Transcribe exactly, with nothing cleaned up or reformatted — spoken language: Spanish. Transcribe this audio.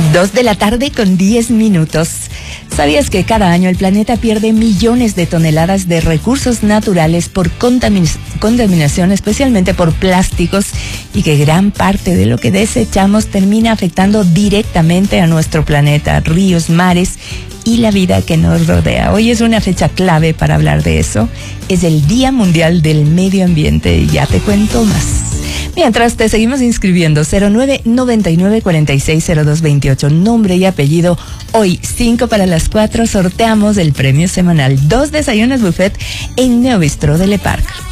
Dos de la tarde con diez minutos. ¿Sabías que cada año el planeta pierde millones de toneladas de recursos naturales por contamin- contaminación, especialmente por plásticos, y que gran parte de lo que desechamos termina afectando directamente a nuestro planeta, ríos, mares y la vida que nos rodea? Hoy es una fecha clave para hablar de eso. Es el Día Mundial del Medio Ambiente y ya te cuento más. Mientras te seguimos inscribiendo, cero nueve noventa y nueve cuarenta y seis cero dos veintiocho, nombre y apellido. Hoy, cinco para las cuatro, sorteamos el premio semanal, dos desayunos buffet en Neobistro de Le Parc.